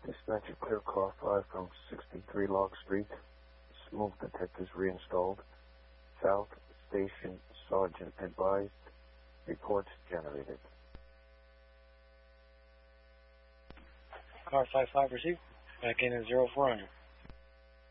Dispatcher clear car 5 from 63 Log Street. Smoke detectors reinstalled. South Station Sergeant advised. Reports generated. Car 55 received. Back in at 0400.